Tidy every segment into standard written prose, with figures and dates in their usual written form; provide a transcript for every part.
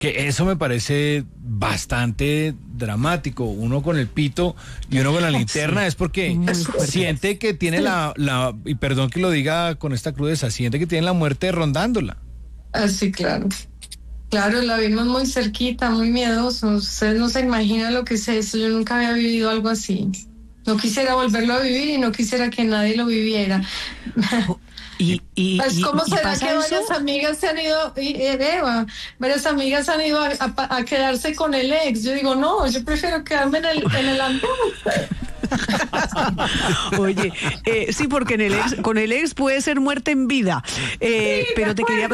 Que eso me parece bastante dramático. Uno con el pito y uno con la linterna, es porque siente que tiene y perdón que lo diga con esta crudeza, siente que tiene la muerte rondándola. Sí, claro. Claro, la vimos muy cerquita, muy miedoso. Ustedes no se imaginan lo que es eso. Yo nunca había vivido algo así. No quisiera volverlo a vivir y no quisiera que nadie lo viviera. Pues, ¿cómo será que varias amigas se han ido, Eva, varias amigas han ido a quedarse con el ex? Yo digo, no, yo prefiero quedarme en el ambiente. Oye, sí, porque con el ex puede ser muerte en vida. Pero te quería...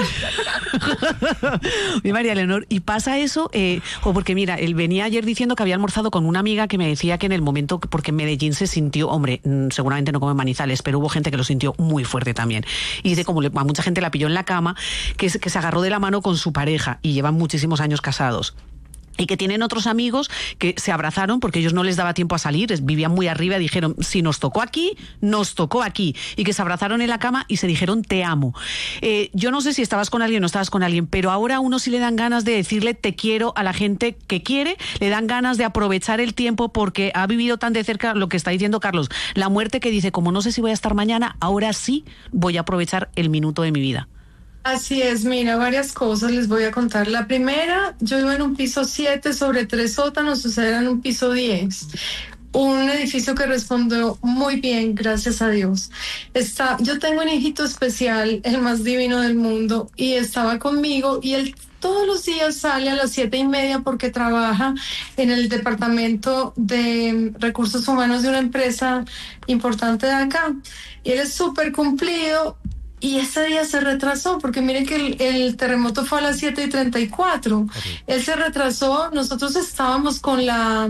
Mi María Leonor, ¿y pasa eso? Porque mira, él venía ayer diciendo que había almorzado con una amiga que me decía que en el momento, porque en Medellín se sintió, hombre, seguramente no como en Manizales, pero hubo gente que lo sintió muy fuerte también. Y dice, como a mucha gente la pilló en la cama, que se agarró de la mano con su pareja y llevan muchísimos años casados. Y que tienen otros amigos que se abrazaron porque ellos no les daba tiempo a salir, vivían muy arriba, dijeron, si nos tocó aquí, nos tocó aquí. Y que se abrazaron en la cama y se dijeron, te amo. Yo no sé si estabas con alguien o no estabas con alguien, pero ahora a uno sí le dan ganas de decirle te quiero a la gente que quiere, le dan ganas de aprovechar el tiempo porque ha vivido tan de cerca lo que está diciendo Carlos, la muerte, que dice, como no sé si voy a estar mañana, ahora sí voy a aprovechar el minuto de mi vida. Así es, mira, varias cosas les voy a contar. La primera, yo vivo en un piso 7 sobre 3 sótanos, o sea, era en un piso 10. Un edificio que respondió muy bien, gracias a Dios. Yo tengo un hijito especial, el más divino del mundo, y estaba conmigo, y él todos los días sale a las 7:30 porque trabaja en el departamento de recursos humanos de una empresa importante de acá. Y él es súper cumplido. Y ese día se retrasó, porque miren que el terremoto fue a las 7:34. Okay. Él se retrasó, nosotros estábamos con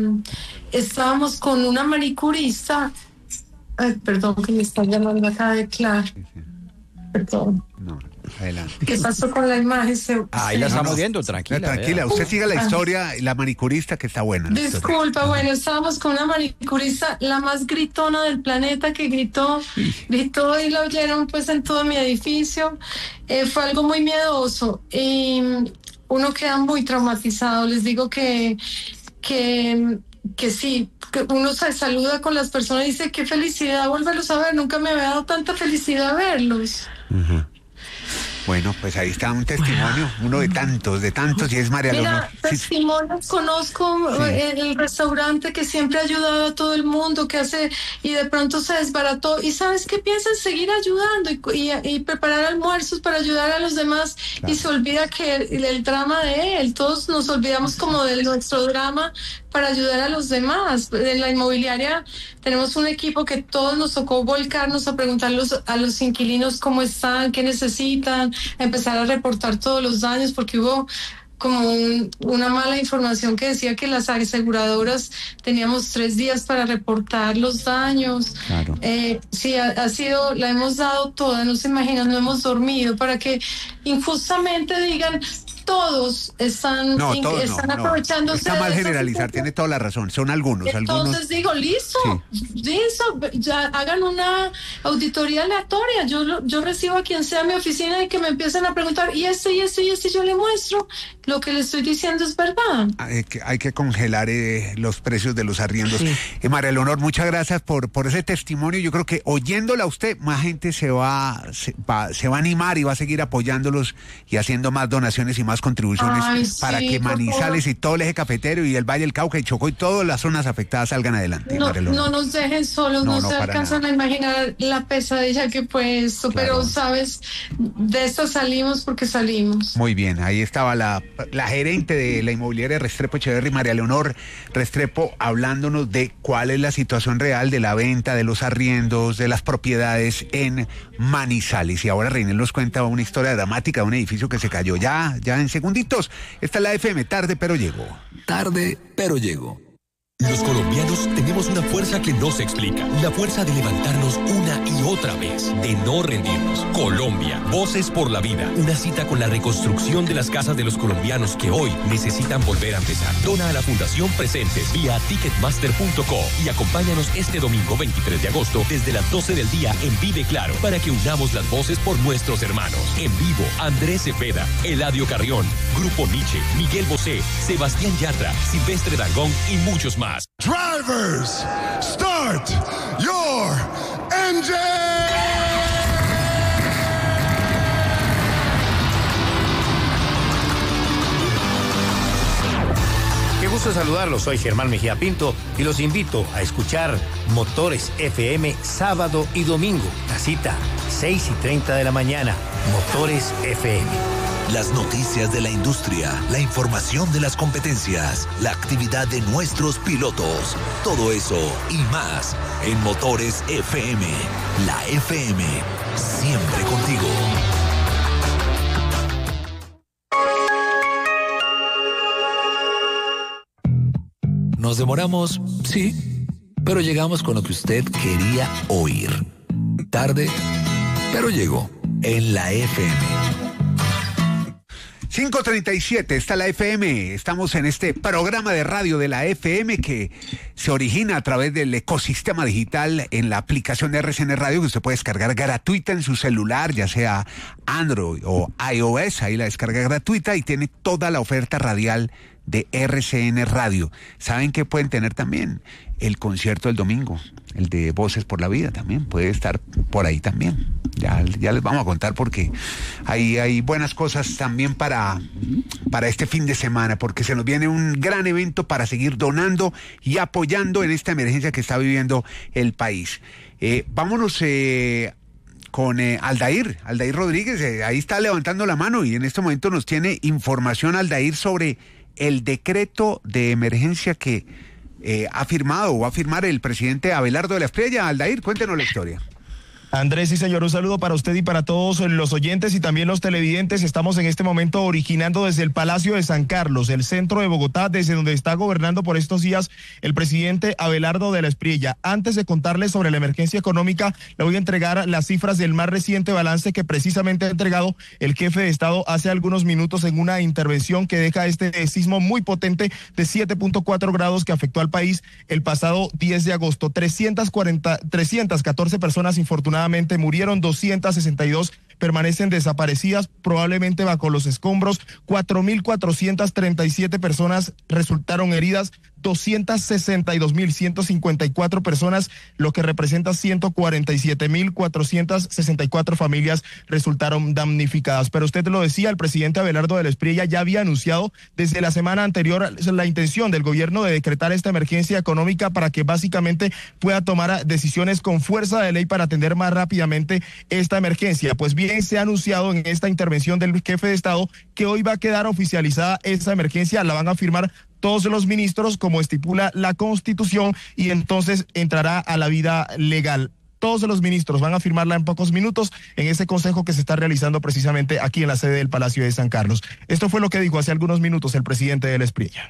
una manicurista. Ay, perdón, que me están llamando acá de Clar. Perdón. No, adelante. ¿Qué pasó con la imagen? Ahí la estamos viendo, tranquila. Tranquila, usted siga la historia, la manicurista, que está buena. Disculpa, bueno, estábamos con una manicurista, la más gritona del planeta, que gritó y lo oyeron pues en todo mi edificio. Fue algo muy miedoso y uno queda muy traumatizado. Les digo que sí, que uno se saluda con las personas y dice, qué felicidad volverlos a ver, nunca me había dado tanta felicidad verlos. Uh-huh. Bueno, pues ahí está un testimonio, uno de tantos, y es María Leonor. Testimonios, sí. Conozco el restaurante que siempre ha ayudado a todo el mundo, que hace, y de pronto se desbarató, y ¿sabes qué piensa? Seguir ayudando y preparar almuerzos para ayudar a los demás, claro. Y se olvida que el drama de él, todos nos olvidamos como de nuestro drama para ayudar a los demás. En la inmobiliaria tenemos un equipo que todos nos tocó volcarnos a preguntar a los inquilinos cómo están, qué necesitan, empezar a reportar todos los daños, porque hubo como una mala información que decía que las aseguradoras teníamos 3 días para reportar los daños. Claro. Sí, la hemos dado toda, no se imaginan, no hemos dormido, para que injustamente digan, todos están aprovechándose. Está mal generalizar, tiene toda la razón, son algunos. Entonces digo, listo, ya hagan una auditoría aleatoria, yo recibo a quien sea a mi oficina y que me empiecen a preguntar, y yo le muestro, lo que le estoy diciendo es verdad. Hay que congelar los precios de los arriendos. Sí. María Leonor, muchas gracias por ese testimonio. Yo creo que oyéndola a usted, más gente se va a animar y va a seguir apoyándolos y haciendo más donaciones y más contribuciones para que Manizales y todo el eje cafetero y el Valle del Cauca y Chocó y todas las zonas afectadas salgan adelante. No nos dejen solos, no se alcanzan a imaginar la pesadilla que fue esto, claro. Pero sabes, de esto salimos porque salimos. Muy bien, ahí estaba la gerente de la inmobiliaria Restrepo Echeverry, María Leonor Restrepo, hablándonos de cuál es la situación real de la venta, de los arriendos, de las propiedades en Manizales. Y ahora Reinel nos cuenta una historia dramática de un edificio que se cayó ya en segunditos. Esta es la FM, tarde pero llegó. Tarde pero llegó. Los colombianos tenemos una fuerza que no se explica. La fuerza de levantarnos una y otra vez, de no rendirnos. Colombia, Voces por la Vida. Una cita con la reconstrucción de las casas de los colombianos que hoy necesitan volver a empezar. Dona a la Fundación Presentes vía ticketmaster.co y acompáñanos este domingo 23 de agosto desde las 12 del día en Vive Claro para que unamos las voces por nuestros hermanos. En vivo, Andrés Cepeda, Eladio Carrión, Grupo Nietzsche, Miguel Bosé, Sebastián Yatra, Silvestre Dangond y muchos más. Drivers, start your engine! Qué gusto saludarlos, soy Germán Mejía Pinto y los invito a escuchar Motores FM sábado y domingo. La cita, 6:30 de la mañana, Motores FM. Las noticias de la industria, la información de las competencias, la actividad de nuestros pilotos, todo eso y más en Motores FM. La FM, siempre contigo. Nos demoramos, sí, pero llegamos con lo que usted quería oír. Tarde, pero llegó en la FM. 5:37, está la FM. Estamos en este programa de radio de la FM que se origina a través del ecosistema digital en la aplicación de RCN Radio que usted puede descargar gratuita en su celular, ya sea Android o iOS. Ahí la descarga gratuita y tiene toda la oferta radial de RCN Radio. ¿Saben qué pueden tener también? El concierto del domingo, el de Voces por la Vida también, puede estar por ahí también. Ya les vamos a contar porque hay buenas cosas también para este fin de semana, porque se nos viene un gran evento para seguir donando y apoyando en esta emergencia que está viviendo el país. Vámonos con Aldair Rodríguez, ahí está levantando la mano y en este momento nos tiene información, Aldair, sobre el decreto de emergencia que ha firmado o va a firmar el presidente Abelardo de la Espriella. Aldair, cuéntenos la historia. Andrés, sí señor, un saludo para usted y para todos los oyentes y también los televidentes. Estamos en este momento originando desde el Palacio de San Carlos, el centro de Bogotá, desde donde está gobernando por estos días el presidente Abelardo de la Espriella. Antes de contarles sobre la emergencia económica, le voy a entregar las cifras del más reciente balance que precisamente ha entregado el jefe de Estado hace algunos minutos en una intervención que deja este sismo muy potente de 7.4 grados que afectó al país el pasado 10 de agosto. 314 personas infortunadamente murieron, 262 permanecen desaparecidas, probablemente bajo los escombros, 4.437 personas resultaron heridas, 262.154 personas, lo que representa 147.464 familias resultaron damnificadas. Pero usted lo decía, el presidente Abelardo de la Espriella ya había anunciado desde la semana anterior la intención del gobierno de decretar esta emergencia económica para que básicamente pueda tomar decisiones con fuerza de ley para atender más rápidamente esta emergencia. Pues bien, se ha anunciado en esta intervención del jefe de Estado que hoy va a quedar oficializada esta emergencia, la van a firmar todos los ministros como estipula la Constitución y entonces entrará a la vida legal. Todos los ministros van a firmarla en pocos minutos en ese consejo que se está realizando precisamente aquí en la sede del Palacio de San Carlos. Esto fue lo que dijo hace algunos minutos el presidente de la Espriella.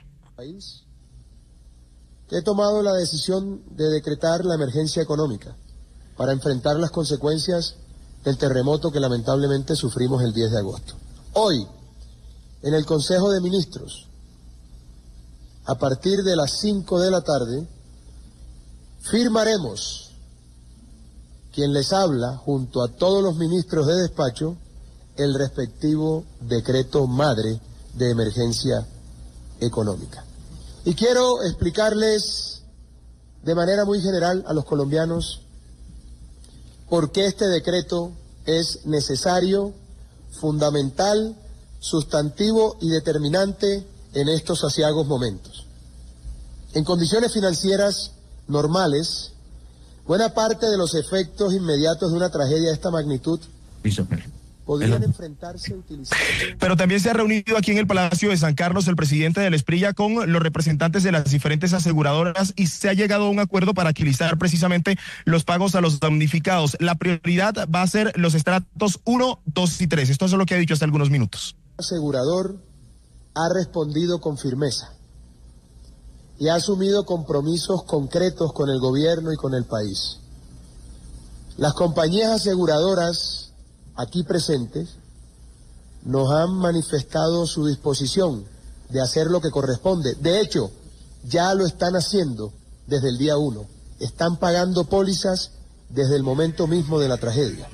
He tomado la decisión de decretar la emergencia económica para enfrentar las consecuencias del terremoto que lamentablemente sufrimos el 10 de agosto. Hoy, en el Consejo de Ministros, a partir de las 5 de la tarde, firmaremos, quien les habla, junto a todos los ministros de despacho, el respectivo decreto madre de emergencia económica. Y quiero explicarles de manera muy general a los colombianos por qué este decreto es necesario, fundamental, sustantivo y determinante en estos aciagos momentos. En condiciones financieras normales, buena parte de los efectos inmediatos de una tragedia de esta magnitud podrían enfrentarse utilizando... Pero también se ha reunido aquí en el Palacio de San Carlos el presidente de la Espriella con los representantes de las diferentes aseguradoras y se ha llegado a un acuerdo para agilizar precisamente los pagos a los damnificados. La prioridad va a ser los estratos 1, 2 y 3. Esto es lo que ha dicho hace algunos minutos. El asegurador ha respondido con firmeza y ha asumido compromisos concretos con el gobierno y con el país. Las compañías aseguradoras aquí presentes nos han manifestado su disposición de hacer lo que corresponde. De hecho, ya lo están haciendo desde el día 1. Están pagando pólizas desde el momento mismo de la tragedia.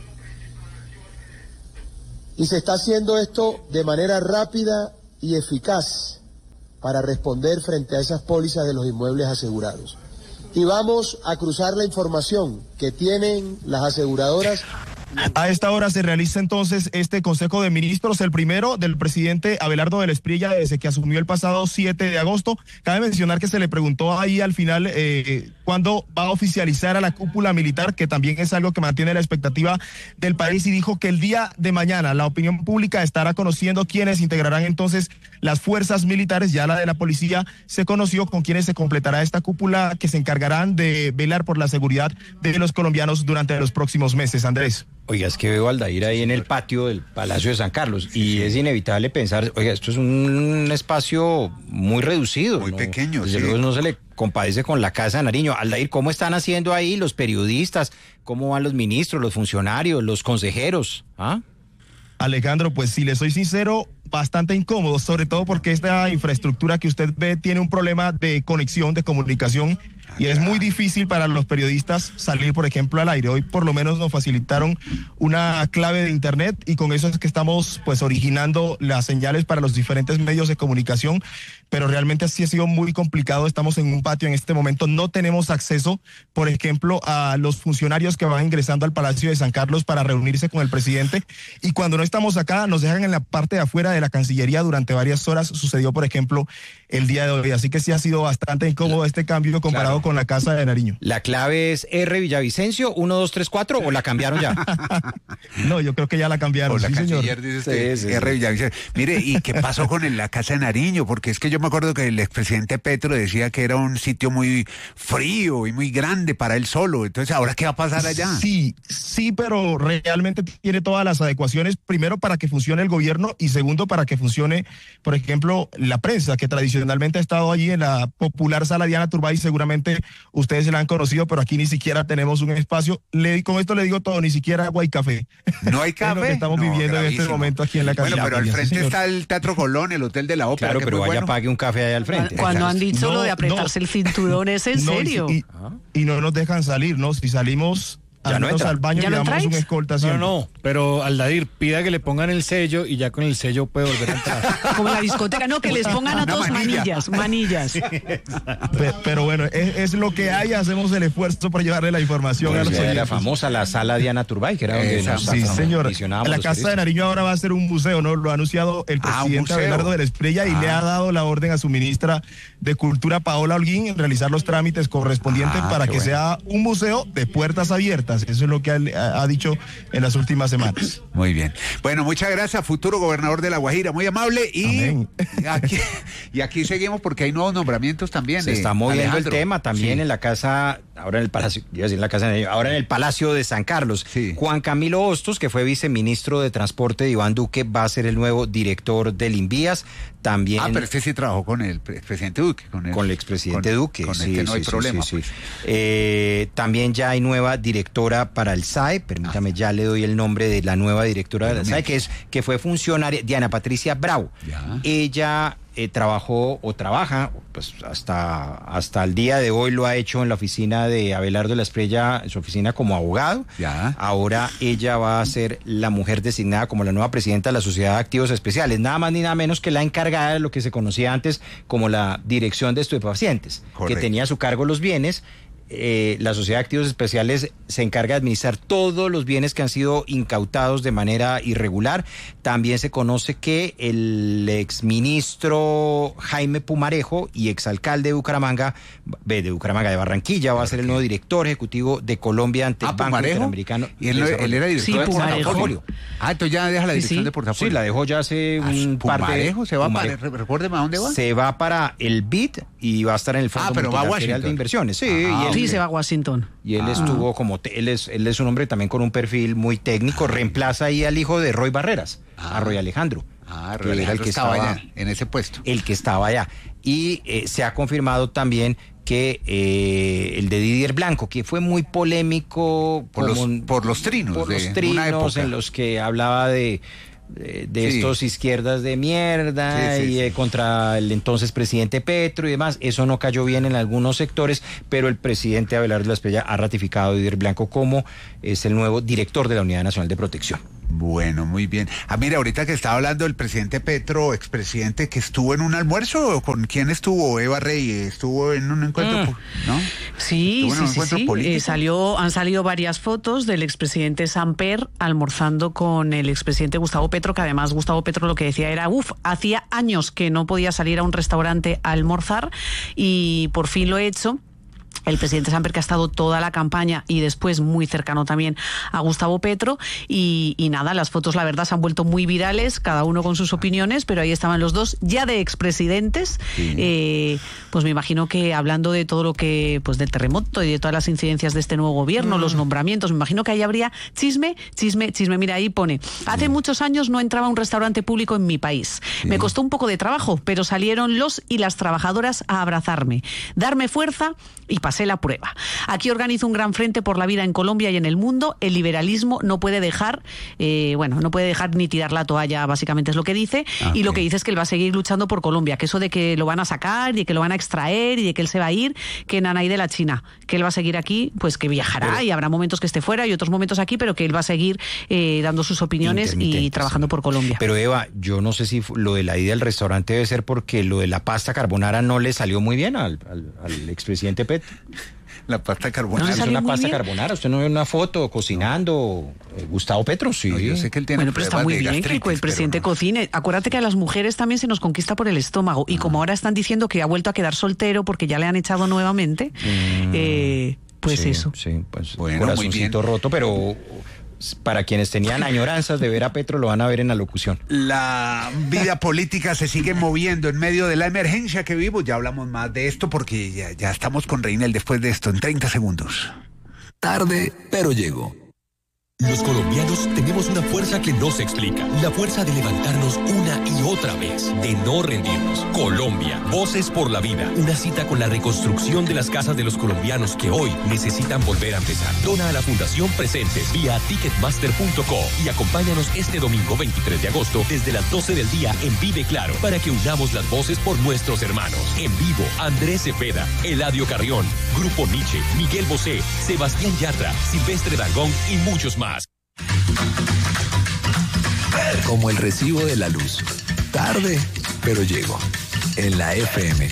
Y se está haciendo esto de manera rápida y eficaz para responder frente a esas pólizas de los inmuebles asegurados. Y vamos a cruzar la información que tienen las aseguradoras. A esta hora se realiza entonces este Consejo de Ministros, el primero del presidente Abelardo del Espriella desde que asumió el pasado 7 de agosto. Cabe mencionar que se le preguntó ahí al final cuándo va a oficializar a la cúpula militar, que también es algo que mantiene la expectativa del país, y dijo que el día de mañana la opinión pública estará conociendo quiénes integrarán entonces las fuerzas militares. Ya la de la policía se conoció, con quienes se completará esta cúpula que se encargarán de velar por la seguridad de los colombianos durante los próximos meses. Andrés. Oiga, es que veo a Aldair ahí en el patio del Palacio de San Carlos y es inevitable pensar, oiga, esto es un espacio muy reducido. Muy pequeño, Desde luego no se le compadece con la Casa de Nariño. Aldair, ¿cómo están haciendo ahí los periodistas? ¿Cómo van los ministros, los funcionarios, los consejeros? ¿Ah? Alejandro, pues si le soy sincero, bastante incómodo, sobre todo porque esta infraestructura que usted ve tiene un problema de conexión, de comunicación, y es muy difícil para los periodistas salir, por ejemplo, al aire. Hoy por lo menos nos facilitaron una clave de internet y con eso es que estamos pues originando las señales para los diferentes medios de comunicación, pero realmente así ha sido muy complicado. Estamos en un patio en este momento, no tenemos acceso, por ejemplo, a los funcionarios que van ingresando al Palacio de San Carlos para reunirse con el presidente, y cuando no estamos acá nos dejan en la parte de afuera de la Cancillería durante varias horas. Sucedió, por ejemplo, el día de hoy, así que sí ha sido bastante incómodo este cambio comparado con la Casa de Nariño. ¿La clave es R Villavicencio 1234 o la cambiaron ya? No, yo creo que ya la cambiaron. O la sí, canciller señor. dice usted, R Villavicencio. Mire, ¿y qué pasó con la Casa de Nariño? Porque es que yo me acuerdo que el expresidente Petro decía que era un sitio muy frío y muy grande para él solo. Entonces, ¿ahora qué va a pasar allá? Sí, pero realmente tiene todas las adecuaciones, primero para que funcione el gobierno y segundo para que funcione, por ejemplo, la prensa, que tradicionalmente ha estado allí en la popular sala Diana Turbay. Seguramente ustedes se la han conocido, pero aquí ni siquiera tenemos un espacio. Con esto le digo todo, ni siquiera agua y café. ¿No hay café? Es lo que estamos viviendo gravísimo. en este momento aquí en la calle. Bueno, pero al frente está el Teatro Colón, el Hotel de la Ópera. Claro, pero vaya, pague un café ahí al frente. Cuando han dicho lo de apretarse el cinturón, ¿es en serio? Y no nos dejan salir, ¿no? Si salimos ya no al baño, llevamos una escolta siempre. No, pero Aldair, pida que le pongan el sello y ya con el sello puede volver a entrar. Como en la discoteca, no, que les pongan a todos manillas. Pero bueno, es lo que hay, hacemos el esfuerzo por llevarle la información a los oyentes. Era famosa la sala Diana Turbay, que era donde sí, señor. La Casa de Nariño ahora va a ser un museo, ¿no? Lo ha anunciado el presidente Abelardo del Espriella y le ha dado la orden a su ministra de Cultura, Paola Holguín, en realizar los trámites correspondientes para que sea un museo de puertas abiertas. Eso es lo que ha dicho en las últimas semanas. Muy bien. Bueno, muchas gracias, futuro gobernador de La Guajira. Muy amable. Y aquí seguimos porque hay nuevos nombramientos también. Se está moviendo el tema también en la casa, ahora en el Palacio, ahora en el Palacio de San Carlos. Sí. Juan Camilo Hostos, que fue viceministro de Transporte de Iván Duque, va a ser el nuevo director del Invías. También. Pero este sí trabajó con el presidente Duque. Con el expresidente Duque. Con el que no hay problema. Pues. También ya hay nueva directora para el SAE. Permítame, ya le doy el nombre de la nueva directora del SAE, que fue funcionaria, Diana Patricia Bravo. Ya. Ella trabajó o trabaja, pues hasta el día de hoy lo ha hecho en la oficina de Abelardo de la Espriella, en su oficina como abogado. Ya. Ahora ella va a ser la mujer designada como la nueva presidenta de la Sociedad de Activos Especiales, nada más ni nada menos que la encargada de lo que se conocía antes como la Dirección de Estupefacientes. Correcto. Que tenía a su cargo los bienes. La Sociedad de Activos Especiales se encarga de administrar todos los bienes que han sido incautados de manera irregular. También se conoce que el exministro Jaime Pumarejo y exalcalde de Bucaramanga, de Barranquilla, va a ser el nuevo director ejecutivo de Colombia ante el Banco Pumarejo. Interamericano. Y él era director de portafolio. Entonces ya deja la dirección de portafolio. Sí, la dejó ya hace un par de... ¿Pumarejo se va para... Recuérdeme a dónde va? Se va para el BID y va a estar en el Fondo Multilateral de Inversiones. Sí, se va a Washington. Y él estuvo él es un hombre también con un perfil muy técnico, reemplaza ahí al hijo de Roy Barreras, a Roy Alejandro. Roy Alejandro estaba allá, en ese puesto. El que estaba allá. y se ha confirmado también que el de Didier Blanco, que fue muy polémico por los trinos en los que hablaba de estos izquierdas de mierda y contra el entonces presidente Petro y demás. Eso no cayó bien en algunos sectores, pero el presidente Abelardo de la Espriella ha ratificado a Didier Blanco como es el nuevo director de la Unidad Nacional de Protección. Bueno, muy bien. Mira, ahorita que estaba hablando del presidente Petro, expresidente, que estuvo en un almuerzo, ¿con quién estuvo? Eva Rey, ¿estuvo en un encuentro, ¿no? Sí. Han salido varias fotos del expresidente Samper almorzando con el expresidente Gustavo Petro, que además Gustavo Petro lo que decía era, hacía años que no podía salir a un restaurante a almorzar y por fin lo he hecho. El presidente Samper, que ha estado toda la campaña y después muy cercano también a Gustavo Petro, y nada, las fotos la verdad se han vuelto muy virales, cada uno con sus opiniones, pero ahí estaban los dos ya de expresidentes, pues me imagino que hablando de todo lo que, pues del terremoto y de todas las incidencias de este nuevo gobierno, los nombramientos, me imagino que ahí habría chisme, mira, ahí pone, hace muchos años no entraba a un restaurante público en mi país, me costó un poco de trabajo, pero salieron los y las trabajadoras a abrazarme, darme fuerza y pasé la prueba. Aquí organizo un gran frente por la vida en Colombia y en el mundo. El liberalismo no puede dejar, no puede dejar ni tirar la toalla, básicamente es lo que dice. Y lo que dice es que él va a seguir luchando por Colombia, que eso de que lo van a sacar, y que lo van a extraer, y de que él se va a ir, que nanay de la China, que él va a seguir aquí, pues que viajará y habrá momentos que esté fuera y otros momentos aquí, pero que él va a seguir dando sus opiniones y trabajando por Colombia. Pero Eva, yo no sé si lo de la ida al restaurante debe ser porque lo de la pasta carbonara no le salió muy bien al expresidente Petro. La pasta carbonara. No es una pasta carbonara. Usted no ve una foto cocinando. Gustavo Petro, sí. No, yo sé que él tiene pero está muy bien que el presidente cocine. Acuérdate que a las mujeres también se nos conquista por el estómago. Y como ahora están diciendo que ha vuelto a quedar soltero porque ya le han echado nuevamente, eso. Sí, pues bueno, corazoncito roto, pero para quienes tenían añoranzas de ver a Petro, lo van a ver en la locución. La vida política se sigue moviendo en medio de la emergencia que vivimos. Ya hablamos más de esto porque ya estamos con Reinel después de esto en 30 segundos. Tarde, pero llego. Los colombianos tenemos una fuerza que no se explica. La fuerza de levantarnos una y otra vez, de no rendirnos. Colombia, Voces por la Vida. Una cita con la reconstrucción de las casas de los colombianos que hoy necesitan volver a empezar. Dona a la Fundación Presentes vía ticketmaster.co y acompáñanos este domingo 23 de agosto desde las 12 del día en Vive Claro para que unamos las voces por nuestros hermanos. En vivo, Andrés Cepeda, Eladio Carrión, Grupo Nietzsche, Miguel Bosé, Sebastián Yatra, Silvestre Dangond y muchos más. Como el recibo de la luz. Tarde, pero llego. En la FM.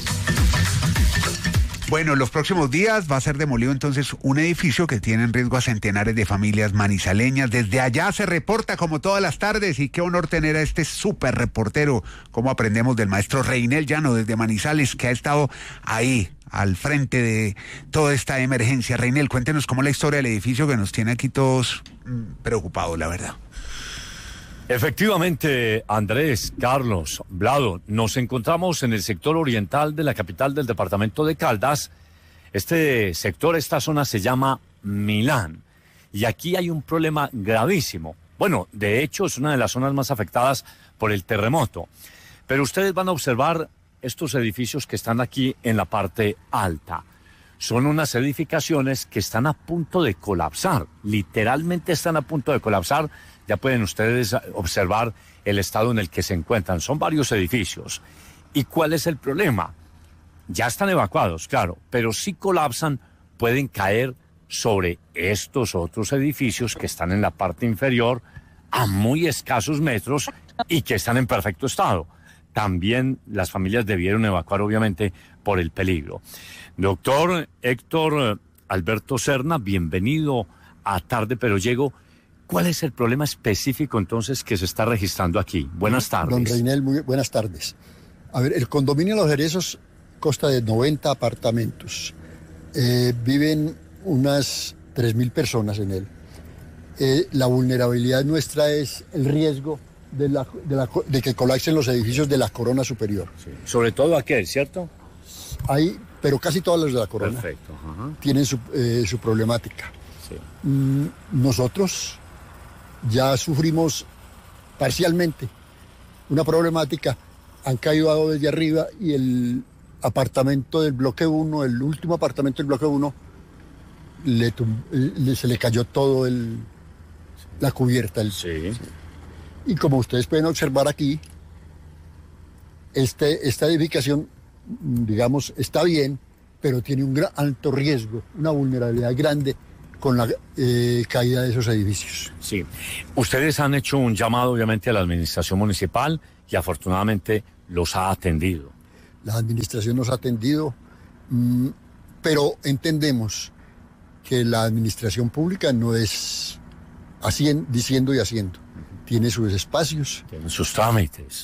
Bueno, los próximos días va a ser demolido entonces un edificio que tiene en riesgo a centenares de familias manizaleñas. Desde allá se reporta como todas las tardes y qué honor tener a este súper reportero. Como aprendemos del maestro Reinel Llano desde Manizales, que ha estado ahí al frente de toda esta emergencia. Reinel, cuéntenos cómo es la historia del edificio que nos tiene aquí todos preocupados, la verdad. Efectivamente, Andrés, Carlos, Vlado, nos encontramos en el sector oriental de la capital del departamento de Caldas. Este sector, esta zona se llama Milán. Y aquí hay un problema gravísimo. Bueno, de hecho, es una de las zonas más afectadas por el terremoto. Pero ustedes van a observar estos edificios que están aquí en la parte alta. Son unas edificaciones que están a punto de colapsar. Literalmente están a punto de colapsar. Ya pueden ustedes observar el estado en el que se encuentran. Son varios edificios. ¿Y cuál es el problema? Ya están evacuados, claro, pero si colapsan pueden caer sobre estos otros edificios que están en la parte inferior a muy escasos metros y que están en perfecto estado. También las familias debieron evacuar, obviamente, por el peligro. Doctor Héctor Alberto Serna, bienvenido a Tarde Pero Llego. ¿Cuál es el problema específico entonces que se está registrando aquí? Buenas tardes. Don Reinel, muy buenas tardes. A ver, el condominio Los Cerezos consta de 90 apartamentos. Viven unas 3.000 personas en él. La vulnerabilidad nuestra es el riesgo de que colapsen los edificios de la corona superior. Sí. Sobre todo aquel, ¿cierto? Hay, pero casi todos los de la corona. Perfecto. Ajá. Tienen su problemática. Sí. Nosotros ya sufrimos parcialmente una problemática. Han caído desde arriba y apartamento del bloque 1, el último apartamento del bloque 1, se le cayó todo la cubierta. Sí. Y como ustedes pueden observar aquí, esta edificación, digamos, está bien, pero tiene un alto riesgo, una vulnerabilidad grande con la caída de esos edificios. Sí. Ustedes han hecho un llamado, obviamente, a la administración municipal y afortunadamente los ha atendido. La administración nos ha atendido, pero entendemos que la administración pública no es diciendo y haciendo. Tiene sus espacios. Tiene sus trámites.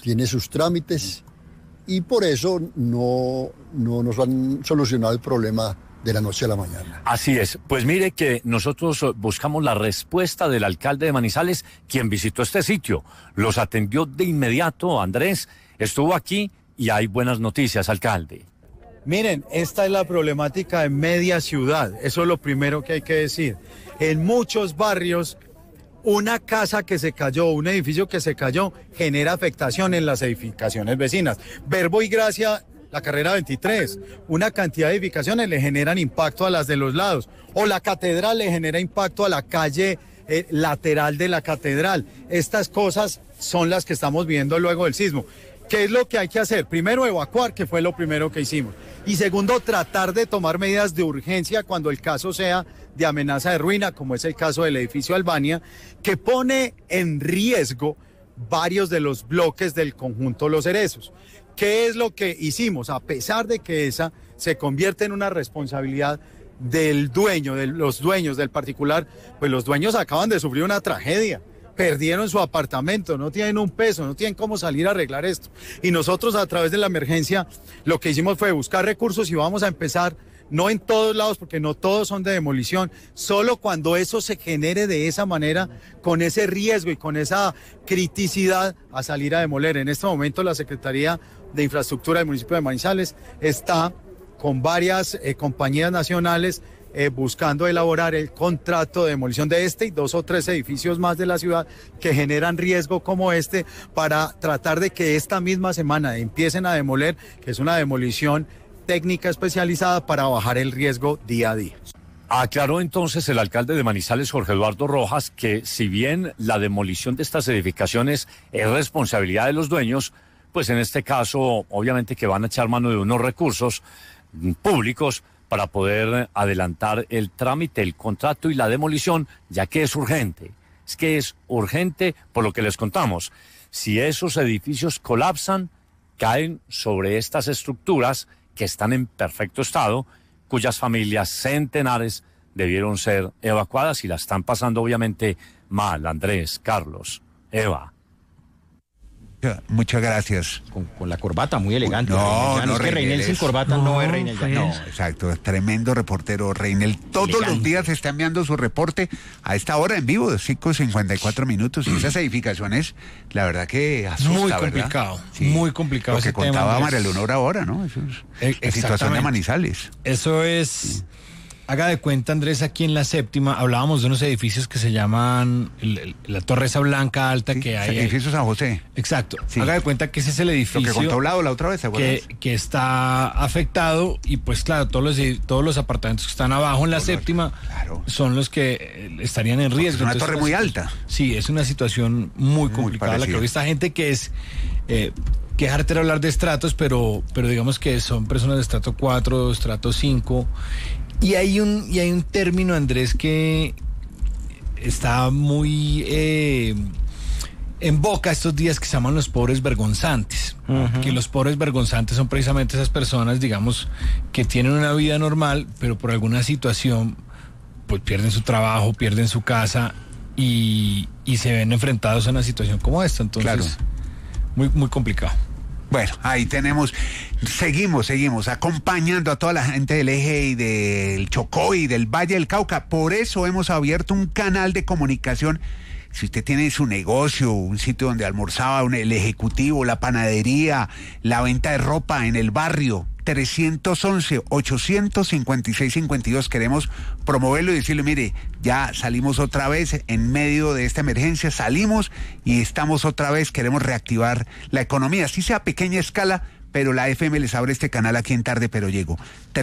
Y por eso no nos han solucionado el problema de la noche a la mañana. Así es. Pues mire que nosotros buscamos la respuesta del alcalde de Manizales, quien visitó este sitio. Los atendió de inmediato. Andrés estuvo aquí y hay buenas noticias, alcalde. Miren, esta es la problemática en media ciudad. Eso es lo primero que hay que decir. En muchos barrios, una casa que se cayó, un edificio que se cayó, genera afectación en las edificaciones vecinas. Verbo y Gracia, la carrera 23, una cantidad de edificaciones le generan impacto a las de los lados. O la catedral le genera impacto a la calle lateral de la catedral. Estas cosas son las que estamos viendo luego del sismo. ¿Qué es lo que hay que hacer? Primero, evacuar, que fue lo primero que hicimos. Y segundo, tratar de tomar medidas de urgencia cuando el caso sea de amenaza de ruina, como es el caso del edificio Albania, que pone en riesgo varios de los bloques del conjunto Los Cerezos. ¿Qué es lo que hicimos? A pesar de que esa se convierte en una responsabilidad del dueño, de los dueños del particular, pues los dueños acaban de sufrir una tragedia. Perdieron su apartamento, no tienen un peso, no tienen cómo salir a arreglar esto. Y nosotros a través de la emergencia lo que hicimos fue buscar recursos y vamos a empezar, no en todos lados porque no todos son de demolición, solo cuando eso se genere de esa manera, con ese riesgo y con esa criticidad a salir a demoler. En este momento la Secretaría de Infraestructura del municipio de Manizales está con varias compañías nacionales buscando elaborar el contrato de demolición de este y 2 o 3 edificios más de la ciudad que generan riesgo como este, para tratar de que esta misma semana empiecen a demoler, que es una demolición técnica especializada para bajar el riesgo día a día. Aclaró entonces el alcalde de Manizales, Jorge Eduardo Rojas, que si bien la demolición de estas edificaciones es responsabilidad de los dueños, pues en este caso obviamente que van a echar mano de unos recursos públicos para poder adelantar el trámite, el contrato y la demolición, ya que es urgente. Es que es urgente por lo que les contamos. Si esos edificios colapsan, caen sobre estas estructuras que están en perfecto estado, cuyas familias centenares debieron ser evacuadas y la están pasando obviamente mal. Andrés, Carlos, Eva. Muchas gracias. Con la corbata muy elegante. No, es que Reinel sin corbata no es Reinel. No, exacto, es tremendo reportero Reinel. Todos los días está enviando su reporte a esta hora en vivo, de 5:54. Y esas edificaciones, la verdad que asusta, muy complicado, ¿verdad? Sí, muy complicado. Lo que contaba María Leonor ahora, ¿no? Eso es la situación de Manizales. Eso es... Sí. Haga de cuenta, Andrés, aquí en la séptima hablábamos de unos edificios que se llaman la Torre esa blanca alta, sí, que hay. El edificio San José. Exacto. Sí. Haga de cuenta que ese es el edificio. Lo que contó Blado la otra vez, ¿te acuerdas? Que está afectado y pues claro, todos los apartamentos que están abajo en la séptima son los que estarían en riesgo. Es una torre muy alta. Sí, es una situación muy complicada la que hoy esta gente que es... que harter hablar de estratos, pero digamos que son personas de estrato 4, estrato 5... Y hay un término, Andrés, que está muy en boca estos días, que se llaman los pobres vergonzantes. Uh-huh. Que los pobres vergonzantes son precisamente esas personas, digamos, que tienen una vida normal, pero por alguna situación pues pierden su trabajo, pierden su casa y se ven enfrentados a una situación como esta. Entonces, muy, muy complicado. Bueno, ahí tenemos, seguimos acompañando a toda la gente del Eje y del Chocó y del Valle del Cauca. Por eso hemos abierto un canal de comunicación. Si usted tiene su negocio, un sitio donde almorzaba, el ejecutivo, la panadería, la venta de ropa en el barrio, 311-856-52. Queremos promoverlo y decirle, mire, ya salimos otra vez en medio de esta emergencia, salimos y estamos otra vez, queremos reactivar la economía, así sea a pequeña escala, pero la FM les abre este canal aquí en Tarde Pero Llego.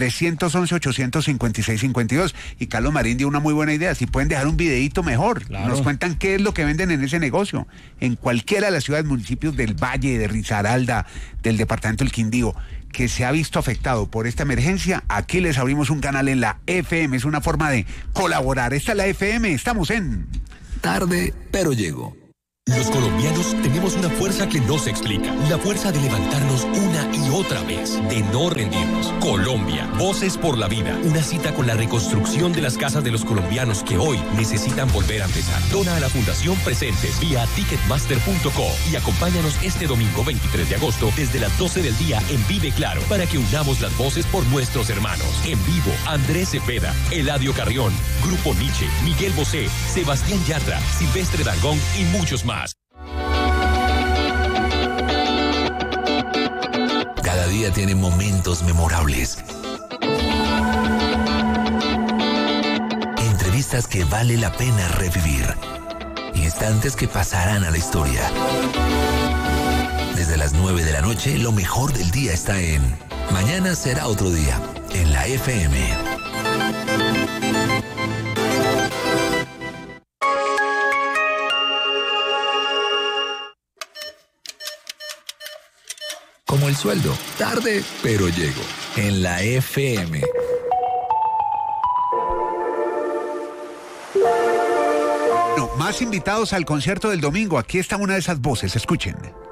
311-856-52. Y Carlos Marín dio una muy buena idea. Si pueden dejar un videíto mejor. Claro. Nos cuentan qué es lo que venden en ese negocio. En cualquiera de las ciudades, municipios del Valle, de Risaralda, del departamento del Quindío, que se ha visto afectado por esta emergencia, aquí les abrimos un canal en la FM. Es una forma de colaborar. Esta es la FM. Estamos en Tarde Pero Llego. Los colombianos tenemos una fuerza que no se explica. La fuerza de levantarnos una y otra vez, de no rendirnos. Colombia, Voces por la Vida. Una cita con la reconstrucción de las casas de los colombianos que hoy necesitan volver a empezar. Dona a la Fundación Presentes vía ticketmaster.co y acompáñanos este domingo 23 de agosto desde las 12 del día en Vive Claro para que unamos las voces por nuestros hermanos. En vivo, Andrés Cepeda, Eladio Carrión, Grupo Nietzsche, Miguel Bosé, Sebastián Yatra, Silvestre Dangond y muchos más. Cada día tiene momentos memorables. Entrevistas que vale la pena revivir. Instantes que pasarán a la historia. Desde las 9 de la noche, lo mejor del día está en Mañana será otro día, en la FM. Como el sueldo, tarde pero llego, en la FM. Más invitados al concierto del domingo. Aquí está una de esas voces, escuchen.